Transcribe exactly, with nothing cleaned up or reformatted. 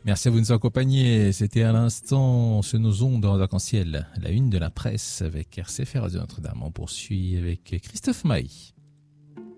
Merci à vous de nous accompagner. C'était à l'instant sur nos ondes en arc-en-ciel, la une de la presse avec R C F Radio Notre-Dame. On poursuit avec Christophe Maé.